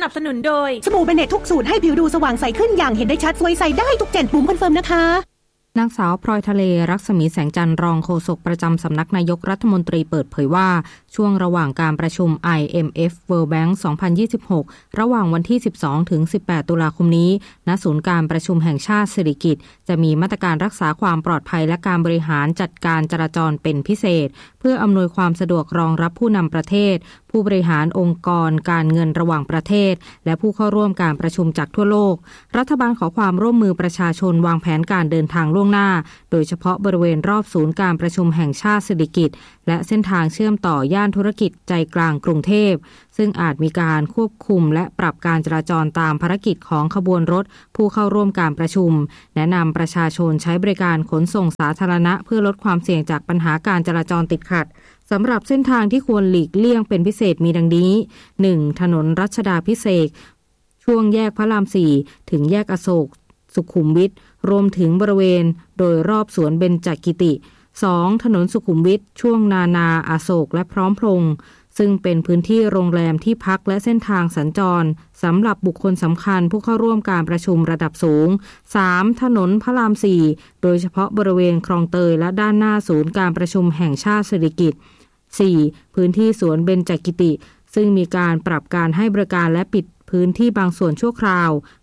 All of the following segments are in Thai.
นับสนุนโดยสบู่เบเนตทุกสูตรให้ผิวดูสว่างใสขึ้นอย่างเห็นได้ชัดสวยใสได้ทุก7บุ๋มคอนเฟิร์มนะคะนางสาวพลอยทะเลรักษมีแสงจันทร์รองโฆษกประจำสำนักนายกรัฐมนตรีเปิดเผยว่าช่วงระหว่างการประชุม IMF World Bank 2026 ระหว่างวันที่ 12 ถึง 18 ตุลาคมนี้ณศูนย์การประชุมแห่งชาติสิริกิติ์จะมีมาตรการรักษาความปลอดภัยและการบริหารจัดการจราจรเป็นพิเศษเพื่ออำนวยความสะดวกรองรับผู้นำประเทศผู้บริหารองค์กรการเงินระหว่างประเทศและผู้เข้าร่วมการประชุมจากทั่วโลกรัฐบาลขอความร่วมมือประชาชนวางแผนการเดินทางล่วงหน้าโดยเฉพาะบริเวณรอบศูนย์การประชุมแห่งชาติสิริกิติ์และเส้นทางเชื่อมต่อย่านธุรกิจใจกลางกรุงเทพซึ่งอาจมีการควบคุมและปรับการจราจรตามภารกิจของขบวนรถผู้เข้าร่วมการประชุมแนะนำประชาชนใช้บริการขนส่งสาธารณะเพื่อลดความเสี่ยงจากปัญหาการจราจรติดขัดสำหรับเส้นทางที่ควรหลีกเลี่ยงเป็นพิเศษมีดังนี้ 1. ถนนรัชดาภิเษกช่วงแยกพระราม 4 ถึงแยกอโศกสุขุมวิทรวมถึงบริเวณโดยรอบสวนเบญจกิติ 2. ถนนสุขุมวิทช่วงนาอโศกและพร้อมพงษ์ซึ่งเป็นพื้นที่โรงแรมที่พักและเส้นทางสัญจรสำหรับบุคคลสำคัญผู้เข้าร่วมการประชุมระดับสูง 3. ถนนพระราม 4 โดยเฉพาะบริเวณคลองเตยและด้านหน้าศูนย์การประชุมแห่งชาติสิริกิติ์ 4. พื้นที่สวนเบญจกิติซึ่งมีการปรับการให้บริการและปิดพื้นที่บางส่วนชั่วคราว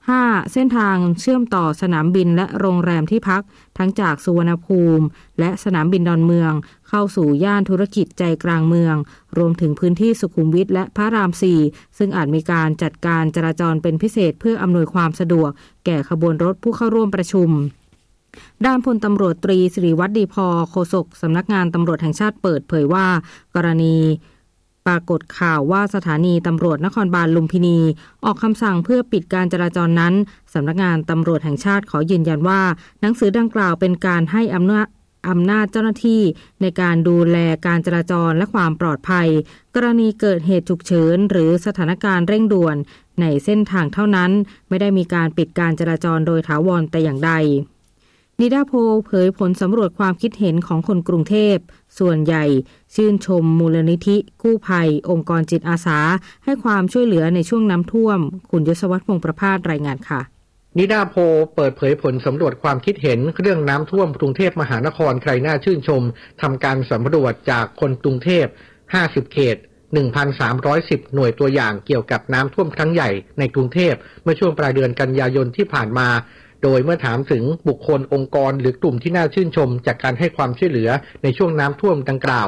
5. เส้นทางเชื่อมต่อสนามบินและโรงแรมที่พักทั้งจากสุวรรณภูมิและสนามบินดอนเมืองเข้าสู่ย่านธุรกิจใจกลางเมืองรวมถึงพื้นที่สุขุมวิทและพระราม 4 ซึ่งอาจมีการจัดการจราจรเป็นพิเศษเพื่ออำนวยความสะดวกแก่ขบวนรถผู้เข้าร่วมประชุมด้านพลตำรวจตรีสิริวัฒน์ดีพอโฆษกสำนักงานตำรวจแห่งชาติเปิดเผยว่ากรณีปรากฏข่าวว่าสถานีตำรวจนครบาลลุมพินีออกคำสั่งเพื่อปิดการจราจรนั้นสำนักงานตำรวจแห่งชาติขอยืนยันว่าหนังสือดังกล่าวเป็นการให้อำนาจเจ้าหน้าที่ในการดูแลการจราจรและความปลอดภัยกรณีเกิดเหตุฉุกเฉินหรือสถานการณ์เร่งด่วนในเส้นทางเท่านั้นไม่ได้มีการปิดการจราจรโดยถาวรแต่อย่างใดนิดาโพเผยผลสำรวจความคิดเห็นของคนกรุงเทพส่วนใหญ่ชื่นชมมูลนิธิกู้ภัยองค์กรจิตอาสาให้ความช่วยเหลือในช่วงน้ำท่วมคุณยศวัฒน์พงษ์ประภาสรายงานค่ะนิดาโพเปิดเผยผลสำรวจความคิดเห็นเรื่องน้ำท่วมกรุงเทพมหานครใครน่าชื่นชมทำการสำรวจจากคนกรุงเทพ50เขต 1,310 หน่วยตัวอย่างเกี่ยวกับน้ำท่วมครั้งใหญ่ในกรุงเทพเมื่อช่วงปลายเดือนกันยายนที่ผ่านมาโดยเมื่อถามถึงบุคคลองค์กรหรือกลุ่มที่น่าชื่นชมจากการให้ความช่วยเหลือในช่วงน้ำท่วมดังกล่าว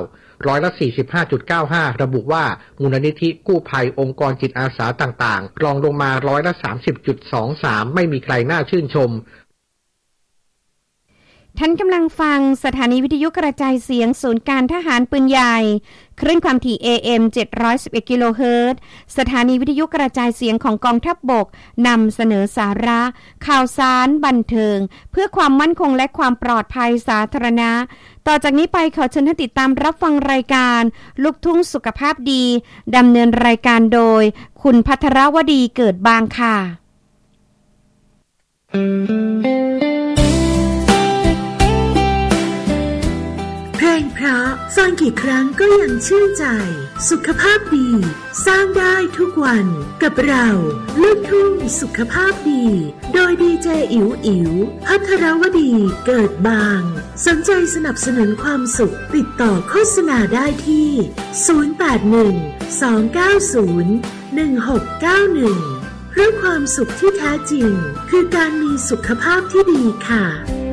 45.95%ระบุว่ามูลนิธิกู้ภัยองค์กรจิตอาสาต่างๆรองลงมา30.23%ไม่มีใครน่าชื่นชมท่านกำลังฟังสถานีวิทยุกระจายเสียงศูนย์การทหารปืนใหญ่คลื่นความถี่ AM 711 กิโลเฮิรตซ์สถานีวิทยุกระจายเสียงของกองทัพบกนำเสนอสาระข่าวสารบันเทิงเพื่อความมั่นคงและความปลอดภัยสาธารณะต่อจากนี้ไปขอเชิญท่านติดตามรับฟังรายการลูกทุ่งสุขภาพดีดำเนินรายการโดยคุณภัทรวดีเกิดบางค่ะเพลงเพราะฟังกี่ครั้งก็ยังชื่นใจสุขภาพดีสร้างได้ทุกวันกับเราลูกทุ่งสุขภาพดีโดยดีเจอิ๋วภัทรวดีเกิดบางสนใจสนับสนุนความสุขติดต่อโฆษณาได้ที่081-290-1691เพราะความสุขที่แท้จริงคือการมีสุขภาพที่ดีค่ะ